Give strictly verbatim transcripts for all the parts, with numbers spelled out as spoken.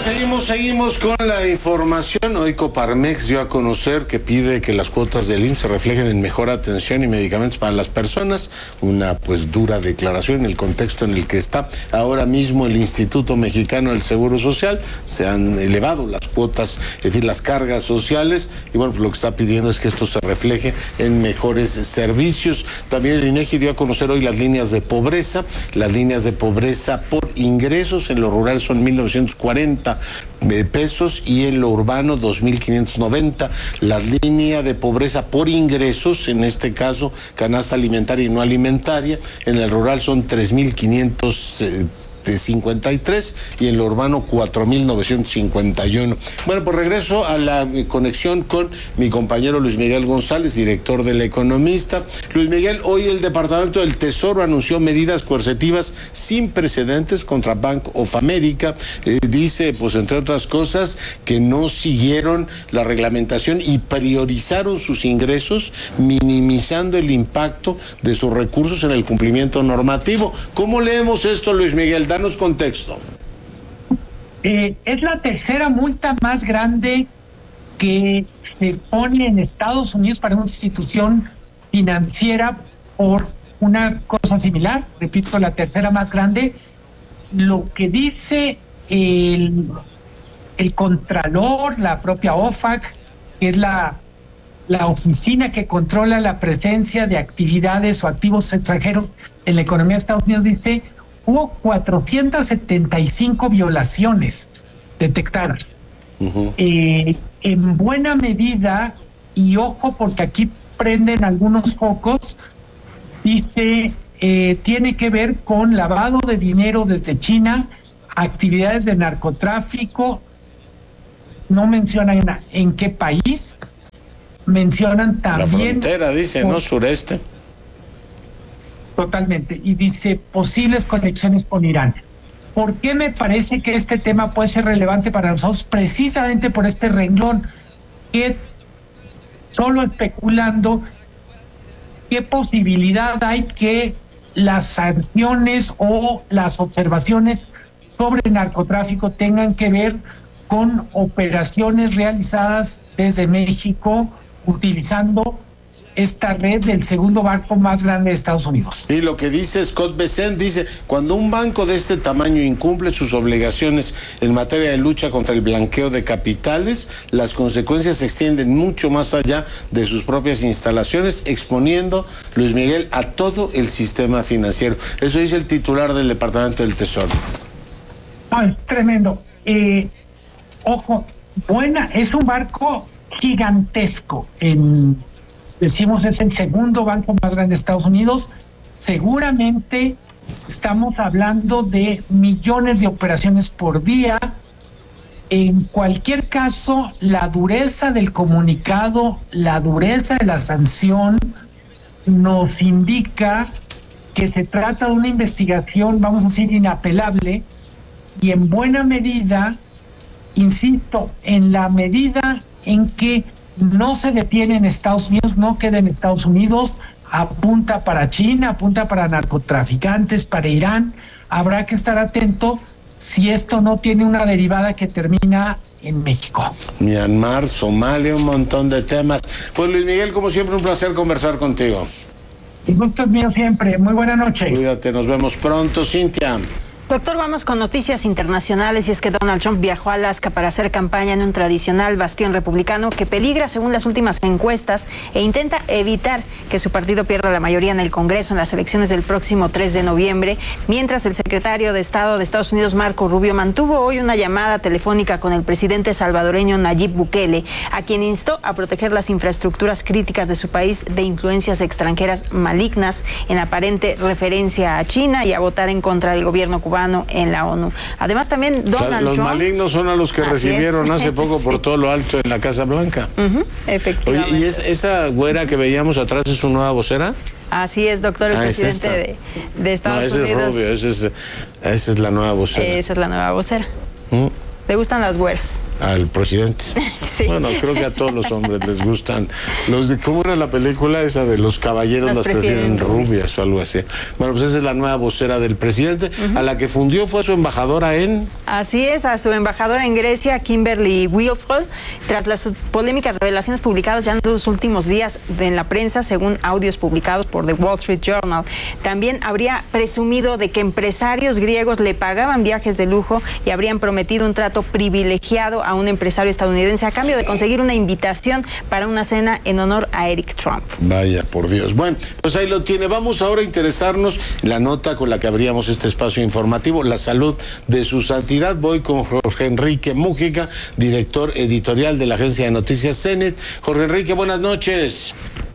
seguimos, seguimos con la información. Hoy Coparmex dio a conocer que pide que las cuotas del I M S S se reflejen en mejor atención y medicamentos para las personas. Una pues dura declaración en el contexto en el que está ahora mismo el Instituto Mexicano del Seguro Social. Se han elevado las cuotas, es decir, las cargas sociales, y bueno, pues lo que está pidiendo es que esto se refleje en mejores servicios. También el INEGI dio a conocer hoy las líneas de pobreza. Las líneas de pobreza por ingresos en lo rural son mil novecientos cuarenta pesos y en lo urbano dos mil quinientos noventa. La línea de pobreza por ingresos, en este caso canasta alimentaria y no alimentaria, en el rural son tres mil quinientos cincuenta y tres y en lo urbano cuatro mil novecientos cincuenta y uno. Bueno, pues regreso a la conexión con mi compañero Luis Miguel González, director del Economista. Luis Miguel, hoy el Departamento del Tesoro anunció medidas coercitivas sin precedentes contra Bank of America. Eh, dice, pues entre otras cosas, que no siguieron la reglamentación y priorizaron sus ingresos, minimizando el impacto de sus recursos en el cumplimiento normativo. ¿Cómo leemos esto, Luis Miguel? Danos contexto. Eh, es la tercera multa más grande que se pone en Estados Unidos para una institución financiera por una cosa similar. Repito, la tercera más grande. Lo que dice el, el Contralor, la propia O F A C, que es la, la oficina que controla la presencia de actividades o activos extranjeros en la economía de Estados Unidos, dice hubo cuatrocientas setenta y cinco violaciones detectadas. Uh-huh. Eh, en buena medida, y ojo porque aquí prenden algunos focos, dice, eh, tiene que ver con lavado de dinero desde China, actividades de narcotráfico, no mencionan en qué país, mencionan también... La frontera, dice, ¿no? Sureste. Totalmente, y dice posibles conexiones con Irán. ¿Por qué me parece que este tema puede ser relevante para nosotros? Precisamente por este renglón, que solo especulando qué posibilidad hay que las sanciones o las observaciones sobre narcotráfico tengan que ver con operaciones realizadas desde México utilizando esta red del segundo banco más grande de Estados Unidos. Y lo que dice Scott Bessent, dice, cuando un banco de este tamaño incumple sus obligaciones en materia de lucha contra el blanqueo de capitales, las consecuencias se extienden mucho más allá de sus propias instalaciones, exponiendo, Luis Miguel, a todo el sistema financiero. Eso dice el titular del Departamento del Tesoro. Ah, es tremendo. Eh, ojo, buena, es un barco gigantesco en... Decimos, es el segundo banco más grande de Estados Unidos. Seguramente estamos hablando de millones de operaciones por día. En cualquier caso, la dureza del comunicado, la dureza de la sanción, nos indica que se trata de una investigación, vamos a decir, inapelable, y en buena medida, insisto, en la medida en que no se detiene en Estados Unidos, no queda en Estados Unidos, apunta para China, apunta para narcotraficantes, para Irán. Habrá que estar atento si esto no tiene una derivada que termina en México. Myanmar, Somalia, un montón de temas. Pues Luis Miguel, como siempre, un placer conversar contigo. El gusto es mío siempre. Muy buena noche. Cuídate, nos vemos pronto, Cintia. Doctor, vamos con noticias internacionales, y es que Donald Trump viajó a Alaska para hacer campaña en un tradicional bastión republicano que peligra según las últimas encuestas e intenta evitar que su partido pierda la mayoría en el Congreso en las elecciones del próximo tres de noviembre, mientras el secretario de Estado de Estados Unidos, Marco Rubio, mantuvo hoy una llamada telefónica con el presidente salvadoreño Nayib Bukele, a quien instó a proteger las infraestructuras críticas de su país de influencias extranjeras malignas, en aparente referencia a China, y a votar en contra del gobierno cubano en la ONU. Además, también Donald o sea, los Trump... malignos son a los que recibieron es. hace poco sí. por todo lo alto en la Casa Blanca. Uh-huh, efectivamente. Oye, ¿y es, esa güera que veíamos atrás es su nueva vocera? Así es, doctor, el ah, presidente es de, de Estados no, ese Unidos. Es Rubio, ese es, esa es la nueva vocera. Esa es la nueva vocera. ¿Mm? ¿Le gustan las güeras? Al presidente. Sí. Bueno, creo que a todos los hombres les gustan los de, ¿cómo era la película esa de los caballeros Las las prefieren, prefieren rubias o algo así? Bueno, pues esa es la nueva vocera del presidente, uh-huh. a la que fundió fue a su embajadora en... Así es, a su embajadora en Grecia, Kimberly Wilford, tras las polémicas revelaciones publicadas ya en los últimos días de, en la prensa, según audios publicados por The Wall Street Journal. También habría presumido de que empresarios griegos le pagaban viajes de lujo y habrían prometido un trato privilegiado a un empresario estadounidense a cambio de conseguir una invitación para una cena en honor a Eric Trump. Vaya, por Dios. Bueno, pues ahí lo tiene. Vamos ahora a interesarnos en la nota con la que abríamos este espacio informativo, la salud de su santidad. Voy con Jorge Enrique Mújica, director editorial de la agencia de noticias C N E T. Jorge Enrique, buenas noches.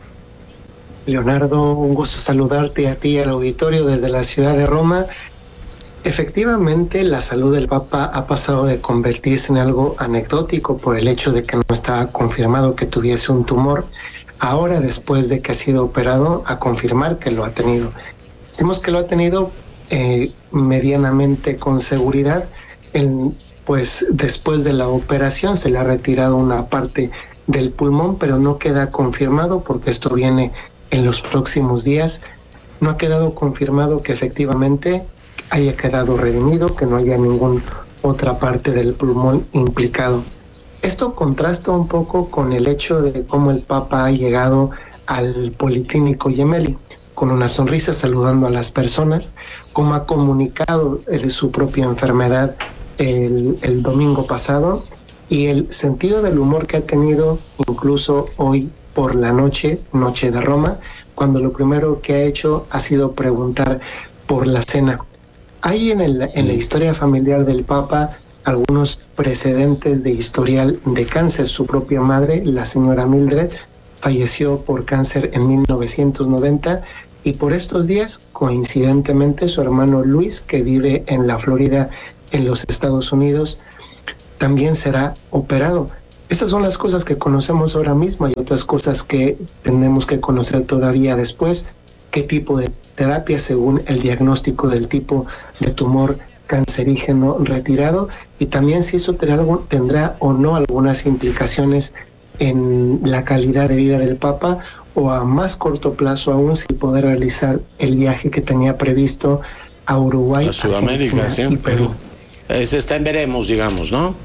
Leonardo, un gusto saludarte a ti y al auditorio desde la ciudad de Roma. Efectivamente, la salud del Papa ha pasado de convertirse en algo anecdótico por el hecho de que no estaba confirmado que tuviese un tumor. Ahora, después de que ha sido operado, a confirmar que lo ha tenido. Decimos que lo ha tenido eh, medianamente con seguridad. El, pues después de la operación se le ha retirado una parte del pulmón, pero no queda confirmado porque esto viene en los próximos días. No ha quedado confirmado que efectivamente haya quedado redimido, que no haya ninguna otra parte del pulmón implicado. Esto contrasta un poco con el hecho de cómo el Papa ha llegado al Policlínico Gemelli, con una sonrisa saludando a las personas, como ha comunicado de su propia enfermedad el, el domingo pasado, y el sentido del humor que ha tenido incluso hoy por la noche, noche de Roma, cuando lo primero que ha hecho ha sido preguntar por la cena. Hay en, el, en la historia familiar del Papa algunos precedentes de historial de cáncer. Su propia madre, la señora Mildred, falleció por cáncer en mil novecientos noventa y por estos días, coincidentemente, su hermano Luis, que vive en la Florida, en los Estados Unidos, también será operado. Estas son las cosas que conocemos ahora mismo. Hay otras cosas que tenemos que conocer todavía después. Qué tipo de terapia según el diagnóstico del tipo de tumor cancerígeno retirado, y también si eso tendrá o no algunas implicaciones en la calidad de vida del Papa, o a más corto plazo aún si poder realizar el viaje que tenía previsto a Uruguay, a Sudamérica, sí, y Perú. Ese está en veremos, digamos, ¿no?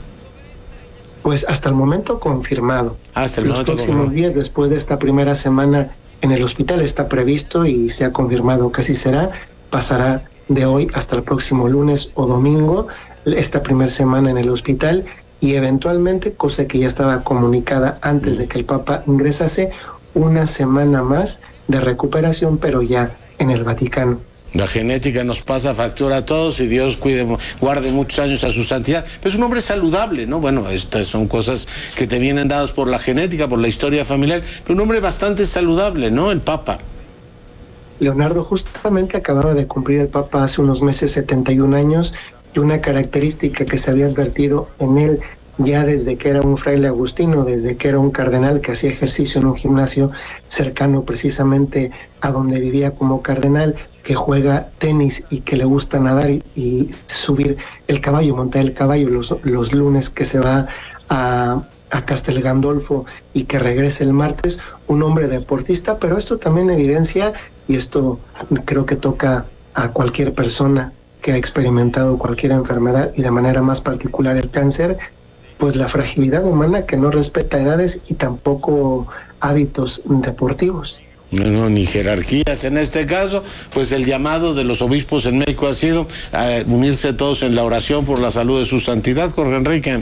Pues hasta el momento confirmado. Hasta el Los momento próximos confirmado. días, después de esta primera semana en el hospital, está previsto y se ha confirmado que así será. Pasará de hoy hasta el próximo lunes o domingo, esta primera semana en el hospital, y eventualmente, cosa que ya estaba comunicada antes de que el Papa ingresase, una semana más de recuperación, pero ya en el Vaticano. La genética nos pasa factura a todos y Dios cuide, guarde muchos años a su santidad. Pero es un hombre saludable, ¿no? Bueno, estas son cosas que te vienen dadas por la genética, por la historia familiar, pero un hombre bastante saludable, ¿no? El Papa. Leonardo, justamente acababa de cumplir el Papa hace unos meses setenta y un años, y una característica que se había advertido en él ya desde que era un fraile agustino, desde que era un cardenal que hacía ejercicio en un gimnasio cercano precisamente a donde vivía como cardenal, que juega tenis y que le gusta nadar y, y subir el caballo, montar el caballo los, los lunes que se va a, a Castel Gandolfo y que regresa el martes, un hombre deportista, pero esto también evidencia, y esto creo que toca a cualquier persona que ha experimentado cualquier enfermedad y de manera más particular el cáncer, pues la fragilidad humana que no respeta edades y tampoco hábitos deportivos. No, no, ni jerarquías. En este caso, pues el llamado de los obispos en México ha sido a unirse todos en la oración por la salud de su santidad, Jorge Enrique.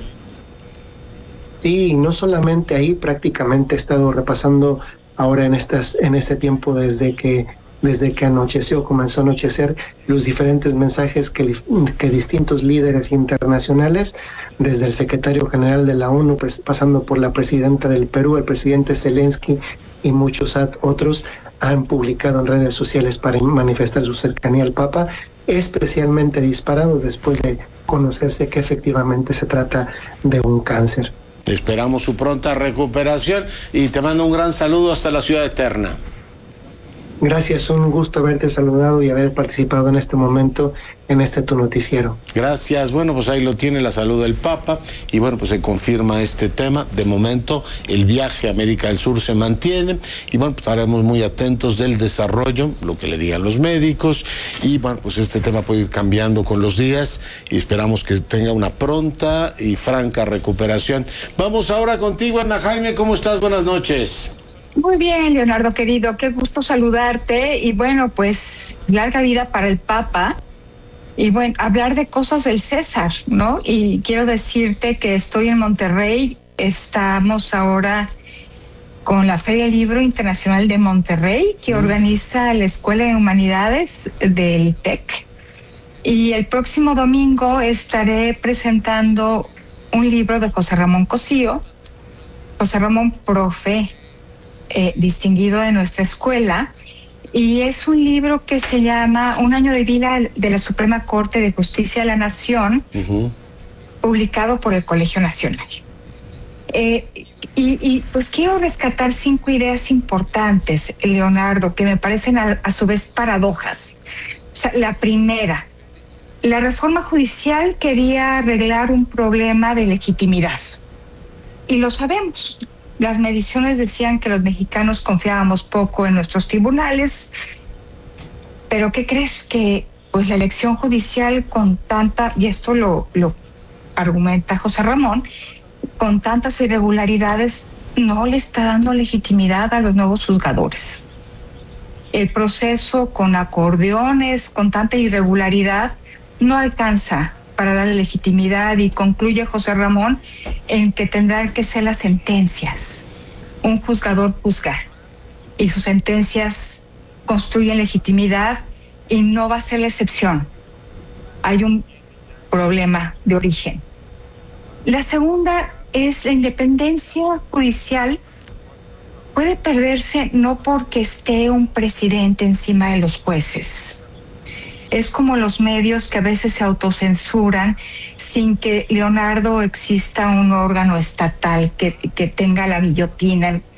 Sí, no solamente ahí, prácticamente he estado repasando ahora en estas, en este tiempo desde que desde que anocheció, comenzó a anochecer, los diferentes mensajes que, que distintos líderes internacionales, desde el secretario general de la ONU, pasando por la presidenta del Perú, el presidente Zelensky y muchos otros, han publicado en redes sociales para manifestar su cercanía al Papa, especialmente disparados después de conocerse que efectivamente se trata de un cáncer. Esperamos su pronta recuperación y te mando un gran saludo hasta la ciudad eterna. Gracias, un gusto haberte saludado y haber participado en este momento en este tu noticiero. Gracias. Bueno, pues ahí lo tiene, la salud del Papa, y bueno, pues se confirma este tema. De momento, el viaje a América del Sur se mantiene, y bueno, pues estaremos muy atentos del desarrollo, lo que le digan los médicos, y bueno, pues este tema puede ir cambiando con los días, y esperamos que tenga una pronta y franca recuperación. Vamos ahora contigo, Ana Jaime, ¿cómo estás? Buenas noches. Muy bien, Leonardo querido, qué gusto saludarte y bueno, pues larga vida para el Papa y bueno, hablar de cosas del César, ¿no? Y quiero decirte que estoy en Monterrey, estamos ahora con la Feria del Libro Internacional de Monterrey que organiza la Escuela de Humanidades del TEC y el próximo domingo estaré presentando un libro de José Ramón Cosío, José Ramón profe, Eh, distinguido de nuestra escuela, y es un libro que se llama Un año de vida de la Suprema Corte de Justicia de la Nación, uh-huh. publicado por el Colegio Nacional. Eh, y, y pues quiero rescatar cinco ideas importantes, Leonardo, que me parecen a, a su vez paradojas. O sea, la primera, la reforma judicial quería arreglar un problema de legitimidad, y lo sabemos. Las mediciones decían que los mexicanos confiábamos poco en nuestros tribunales, pero ¿qué crees? Que pues la elección judicial con tanta, y esto lo, lo argumenta José Ramón, con tantas irregularidades no le está dando legitimidad a los nuevos juzgadores. El proceso con acordeones, con tanta irregularidad, no alcanza para darle legitimidad, y concluye José Ramón en que tendrán que ser las sentencias. Un juzgador juzga y sus sentencias construyen legitimidad y no va a ser la excepción. Hay un problema de origen. La segunda es la independencia judicial puede perderse no porque esté un presidente encima de los jueces. Es como los medios que a veces se autocensuran sin que, Leonardo, exista un órgano estatal que, que tenga la guillotina